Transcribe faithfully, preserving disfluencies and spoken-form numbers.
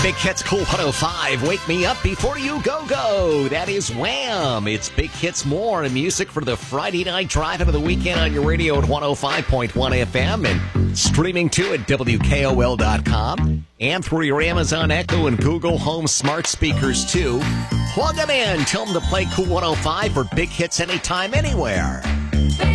Big Hits Cool one oh five, Wake Me Up Before You Go Go. That is Wham! It's Big Hits More and music for the Friday night drive into the weekend on your radio at one oh five point one F M and streaming too at W K O L dot com and through your Amazon Echo and Google Home smart speakers too. Plug them in. Tell them to play Cool one oh five for Big Hits anytime, anywhere.